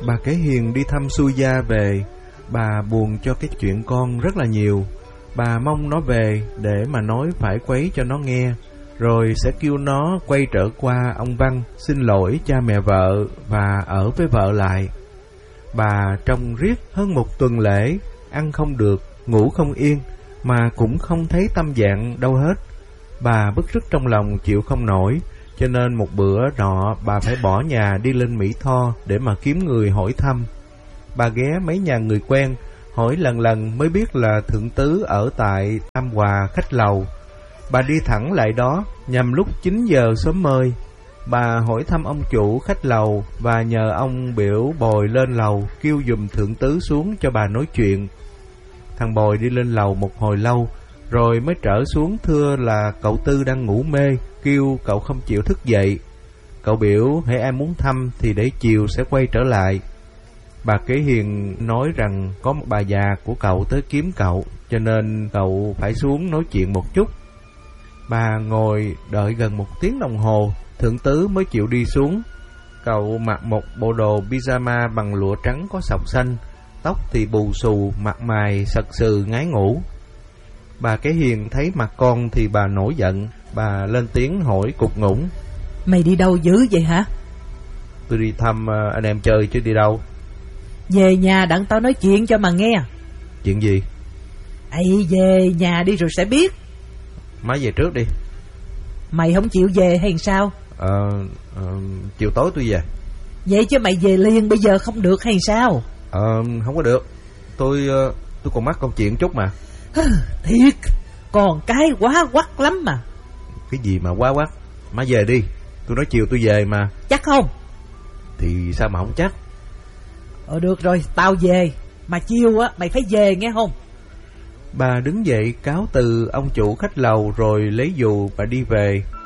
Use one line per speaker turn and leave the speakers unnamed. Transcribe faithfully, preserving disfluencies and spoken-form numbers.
Bà Kẻ Hiền đi thăm Xui Gia về. Bà buồn cho cái chuyện con rất là nhiều. Bà mong nó về để mà nói phải quấy cho nó nghe, rồi sẽ kêu nó quay trở qua ông Văn xin lỗi cha mẹ vợ và ở với vợ lại. Bà trông riết hơn một tuần lễ, ăn không được, ngủ không yên, mà cũng không thấy tâm trạng đâu hết. Bà bứt rứt trong lòng chịu không nổi, cho nên một bữa nọ bà phải bỏ nhà đi lên Mỹ Tho để mà kiếm người hỏi thăm. Bà ghé mấy nhà người quen, hỏi lần lần mới biết là thượng tứ ở tại Tam Hòa khách lầu. Bà đi thẳng lại đó nhằm lúc chín giờ sớm mơi. Bà hỏi thăm ông chủ khách lầu và nhờ ông biểu Bồi lên lầu kêu giùm thượng tứ xuống cho bà nói chuyện. Thằng Bồi đi lên lầu một hồi lâu rồi mới trở xuống thưa là cậu Tư đang ngủ mê, kêu cậu không chịu thức dậy. Cậu biểu hễ ai muốn thăm thì để chiều sẽ quay trở lại. Bà Kế Hiền nói rằng có một bà già của cậu tới kiếm cậu, cho nên cậu phải xuống nói chuyện một chút. Bà ngồi đợi gần một tiếng đồng hồ, thượng tứ mới chịu đi xuống. Cậu mặc một bộ đồ pyjama bằng lụa trắng có sọc xanh, tóc thì bù xù, mặt mày sật sừ ngái ngủ. Bà Kế Hiền thấy mặt con thì bà nổi giận. Bà lên tiếng hỏi cục ngủng:
Mày đi đâu dữ vậy hả?
Tôi đi thăm uh, anh em chơi chứ đi đâu.
Về nhà đặng tao nói chuyện cho mà nghe.
Chuyện gì?
Ây, về nhà đi rồi sẽ biết.
Má về trước đi.
Mày không chịu về hay sao?
Ờ, uh, chiều tối tôi về.
Vậy chứ mày về liền bây giờ không được hay sao?
Ờ, không có được. Tôi uh, tôi còn mắc công chuyện chút mà.
Thiệt, còn cái quá quắc lắm mà.
Cái gì mà quá quắc? Má về đi, tôi nói chiều tôi về mà.
Chắc không?
Thì sao mà không chắc?
Ờ được rồi, tao về. Mà chiều á, mày phải về nghe không?
Bà đứng dậy cáo từ ông chủ khách lầu rồi lấy dù bà đi về.